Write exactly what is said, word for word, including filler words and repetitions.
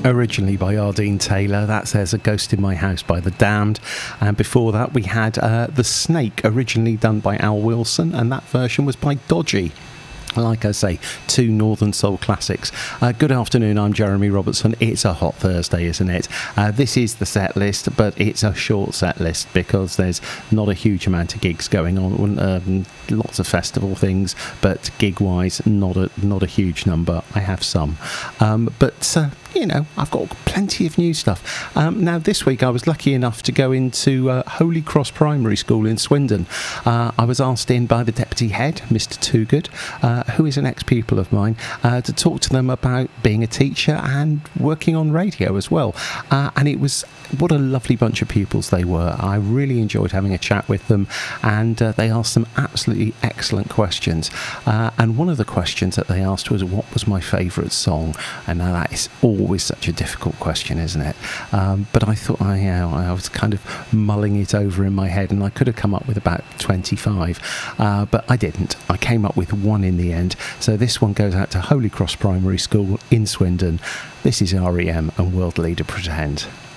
Originally by Ardeen Taylor. That's There's a Ghost in My House by The Damned. And before that we had uh, The Snake, originally done by Al Wilson, and that version was by Dodgy. Like I say, two Northern Soul classics. Uh, good afternoon, I'm Jeremy Robertson. It's a hot Thursday, isn't it? Uh, this is the set list, but it's a short set list because there's not a huge amount of gigs going on. Um, lots of festival things, but gig-wise, not a not a huge number. I have some. Um, but... Uh, you know, I've got plenty of new stuff. Um, now, this week I was lucky enough to go into uh, Holy Cross Primary School in Swindon. Uh, I was asked in by the deputy head, Mister Toogood, uh, who is an ex-pupil of mine, uh, to talk to them about being a teacher and working on radio as well. Uh, and it was, what a lovely bunch of pupils they were. I really enjoyed having a chat with them, and uh, they asked some absolutely excellent questions. Uh, and one of the questions that they asked was, what was my favourite song? And now that is all always such a difficult question, isn't it? Um, but I thought I, uh, I was kind of mulling it over in my head, and I could have come up with about twenty-five, uh, but I didn't. I came up with one in the end. So this one goes out to Holy Cross Primary School in Swindon. This is R E M and World Leader Pretend.